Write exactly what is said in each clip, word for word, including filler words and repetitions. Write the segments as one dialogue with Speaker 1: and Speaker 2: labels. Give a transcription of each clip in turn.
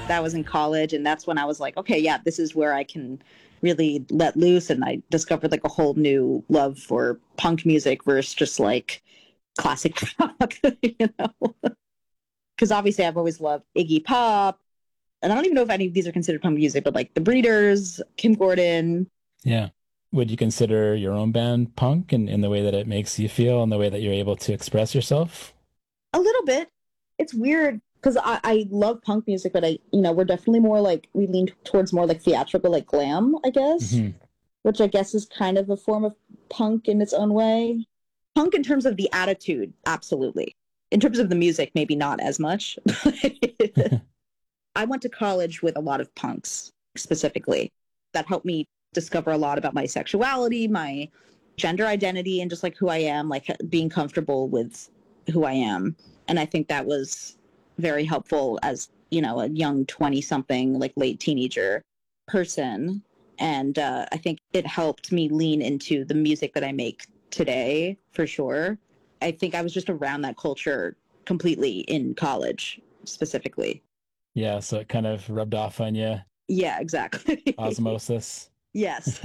Speaker 1: That was in college, and that's when I was like, okay, yeah, this is where I can really let loose, and I discovered like a whole new love for punk music versus just like classic rock, you know? Because obviously I've always loved Iggy Pop, and I don't even know if any of these are considered punk music, but like the Breeders, Kim Gordon.
Speaker 2: Yeah. Would you consider your own band punk in, in the way that it makes you feel and the way that you're able to express yourself?
Speaker 1: A little bit. It's weird because I, I love punk music, but I, you know, we're definitely more like, we lean towards more like theatrical, like glam, I guess,
Speaker 2: Hmm.
Speaker 1: which I guess is kind of a form of punk in its own way. Punk in terms of the attitude, absolutely. In terms of the music, maybe not as much. I went to college with a lot of punks specifically that helped me discover a lot about my sexuality, my gender identity, and just like who I am, like being comfortable with who I am. And I think that was very helpful as, you know, a young twenty something, like late teenager person. And uh, I think it helped me lean into the music that I make today for sure. I think I was just around that culture completely in college specifically.
Speaker 2: Yeah, so it kind of rubbed off on you,
Speaker 1: Yeah, exactly.
Speaker 2: osmosis.
Speaker 1: Yes.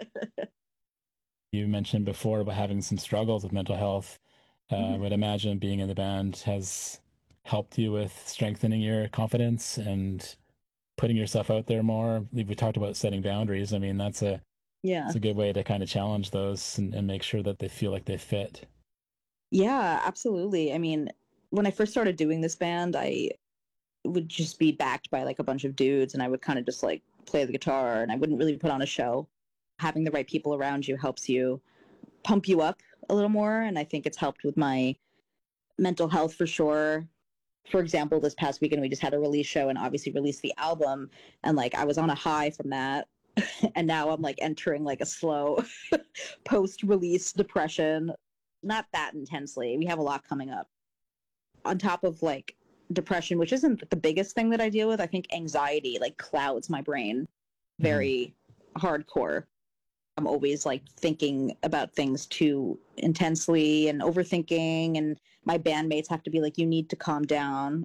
Speaker 2: You mentioned before about having some struggles with mental health. Uh, I
Speaker 1: Mhm.
Speaker 2: would imagine being in the band has helped you with strengthening your confidence and putting yourself out there more. We we talked about setting boundaries. I mean, that's a
Speaker 1: Yeah.
Speaker 2: it's a good way to kind of challenge those and, and make sure that they feel like they fit.
Speaker 1: Yeah, absolutely. I mean, when I first started doing this band, I would just be backed by like a bunch of dudes and I would kind of just like play the guitar and I wouldn't really put on a show. Having the right people around you helps you pump you up a little more. And I think it's helped with my mental health for sure. For example, this past weekend, we just had a release show and obviously released the album. And like I was on a high from that. And now I'm like entering like a slow post release depression. Not that intensely. We have a lot coming up. On top of like depression, which isn't the biggest thing that I deal with, I think anxiety like clouds my brain
Speaker 2: Mhm.
Speaker 1: very hardcore. I'm always like thinking about things too intensely and overthinking. And my bandmates have to be like, you need to calm down.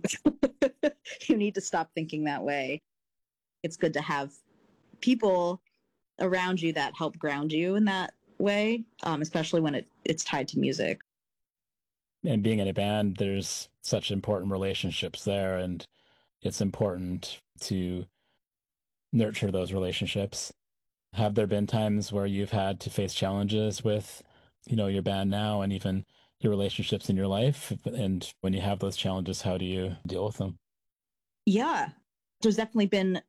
Speaker 1: You need to stop thinking that way. It's good to have people around you that help ground you in that way, um, especially when it, it's tied to music.
Speaker 2: And being in a band, there's such important relationships there, and it's important to nurture those relationships. Have there been times where you've had to face challenges with, you know, your band now and even your relationships in your life? And when you have those challenges, how do you deal with them?
Speaker 1: Yeah, there's definitely been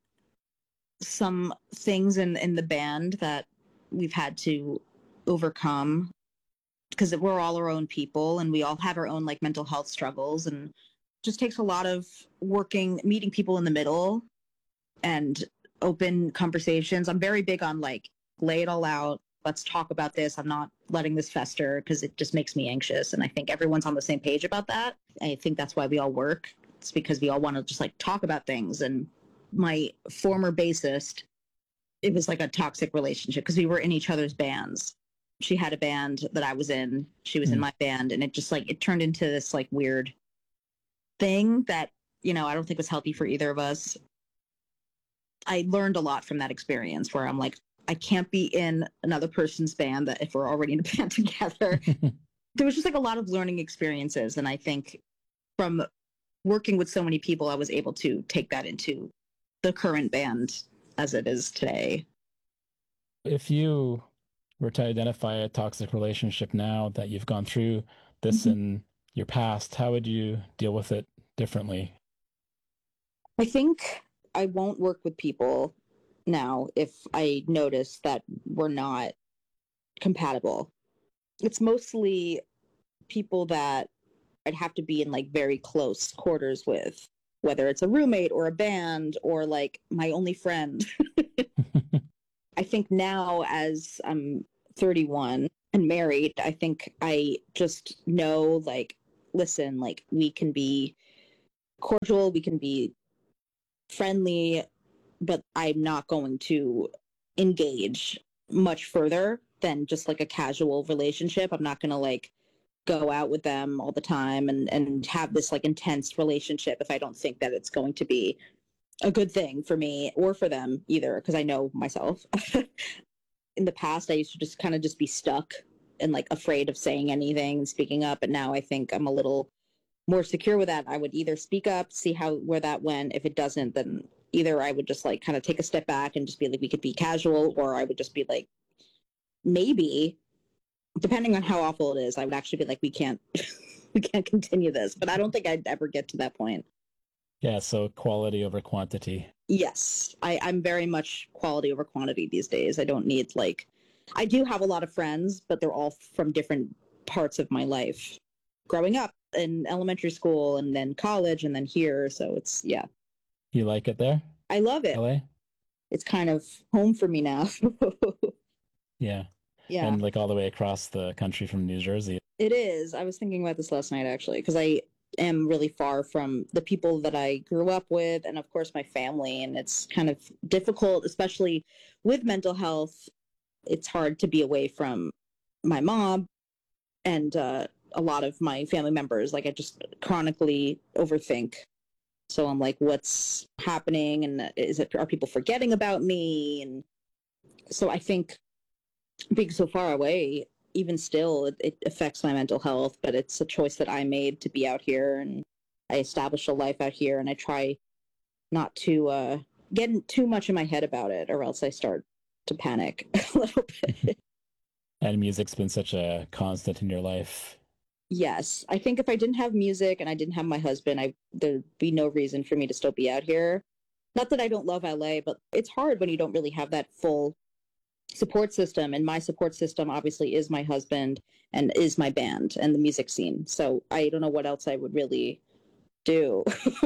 Speaker 1: some things in in the band that we've had to overcome because we're all our own people and we all have our own like mental health struggles and just takes a lot of working meeting people in the middle and open conversations. I'm very big on like lay it all out, let's talk about this. I'm not letting this fester because it just makes me anxious and I think everyone's on the same page about that. I think that's why we all work. It's because we all want to just like talk about things. And my former bassist, it was like a toxic relationship because we were in each other's bands. She had a band that I was in, she was in
Speaker 2: Mm.
Speaker 1: my band, and it just like it turned into this like weird thing that, you know, I don't think was healthy for either of us. I learned a lot from that experience where I'm like, I can't be in another person's band that if we're already in a band together. There was just like a lot of learning experiences. And I think from working with so many people, I was able to take that into the current band as it is today.
Speaker 2: If you were to identify a toxic relationship now that you've gone through this
Speaker 1: Mhm.
Speaker 2: in your past, how would you deal with it differently?
Speaker 1: I think I won't work with people now if I notice that we're not compatible. It's mostly people that I'd have to be in like very close quarters with, whether it's a roommate or a band or like my only friend. I think now, as I'm thirty-one and married, I think I just know like, listen, like we can be cordial, we can be friendly, but I'm not going to engage much further than just like a casual relationship. I'm not going to like go out with them all the time and and have this like intense relationship if I don't think that it's going to be a good thing for me or for them either, because I know myself. In the past, I used to just kind of just be stuck and like afraid of saying anything and speaking up. But now I think I'm a little more secure with that. I would either speak up, see how where that went. If it doesn't, then either I would just like kind of take a step back and just be like, we could be casual, or I would just be like, maybe, depending on how awful it is, I would actually be like, we can't, we can't continue this. But I don't think I'd ever get to that point.
Speaker 2: Yeah, so quality over quantity.
Speaker 1: Yes, I, I'm very much quality over quantity these days. I don't need like, I do have a lot of friends, but they're all from different parts of my life. Growing up in elementary school and then college and then here. So it's, yeah.
Speaker 2: You like it there?
Speaker 1: I love it.
Speaker 2: L A?
Speaker 1: It's kind of home for me now.
Speaker 2: Yeah.
Speaker 1: Yeah.
Speaker 2: And like all the way across the country from New Jersey.
Speaker 1: It is. I was thinking about this last night actually, because I am really far from the people that I grew up with and of course my family, and it's kind of difficult, especially with mental health. It's hard to be away from my mom and uh, a lot of my family members. Like I just chronically overthink. So I'm like, what's happening? And is it, are people forgetting about me? And so I think being so far away, even still, it, it affects my mental health, but it's a choice that I made to be out here, and I established a life out here, and I try not to uh, get too much in my head about it, or else I start to panic a little bit.
Speaker 2: And music's been such a constant in your life.
Speaker 1: Yes, I think if I didn't have music and I didn't have my husband, I there'd be no reason for me to still be out here. Not that I don't love L A, but it's hard when you don't really have that full support system, and my support system obviously is my husband and is my band and the music scene. So I don't know what else I would really do.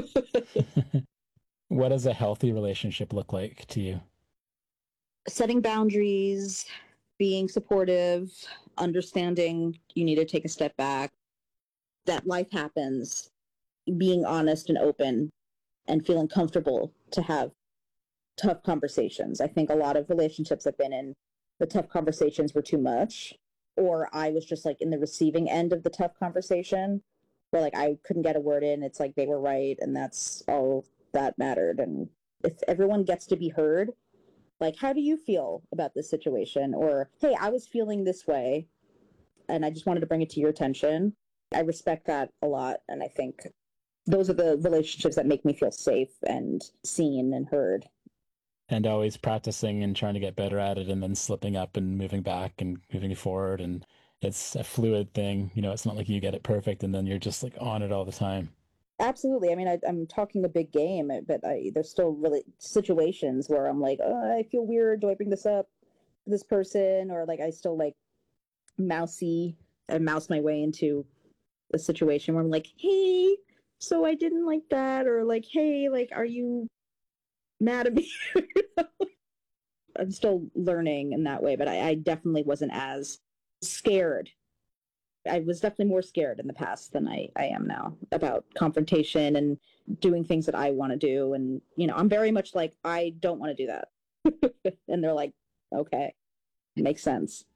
Speaker 2: What does a healthy relationship look like to you?
Speaker 1: Setting boundaries, being supportive, understanding you need to take a step back, that life happens, being honest and open, and feeling comfortable to have tough conversations. I think a lot of relationships I've been in, the tough conversations were too much, or I was just like in the receiving end of the tough conversation where like I couldn't get a word in. It's like they were right, and that's all that mattered. And if everyone gets to be heard, like, how do you feel about this situation? Or, hey, I was feeling this way and I just wanted to bring it to your attention. I respect that a lot. And I think those are the relationships that make me feel safe and seen and heard.
Speaker 2: And always practicing and trying to get better at it, and then slipping up and moving back and moving forward. And it's a fluid thing. You know, it's not like you get it perfect and then you're just like on it all the time.
Speaker 1: Absolutely. I mean, I, I'm talking a big game, but I, there's still really situations where I'm like, oh, I feel weird. Do I bring this up to this person? Or like, I still like mousy and mouse my way into a situation where I'm like, hey, so I didn't like that. Or like, hey, like, are you mad at me? I'm still learning in that way, but I, I definitely wasn't as scared. I was definitely more scared in the past than I, I am now about confrontation and doing things that I want to do. And, you know, I'm very much like, I don't want to do that. And they're like, okay, makes sense.